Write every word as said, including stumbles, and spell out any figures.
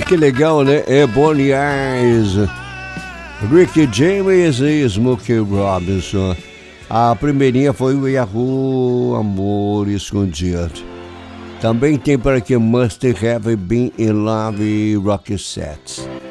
que legal, né? É Bonnie Eyes, Ricky James e Smokey Robinson. A primeirinha foi o Yahoo, Amor Escondido. Também tem por aqui Must Have Been in Love e Roxette.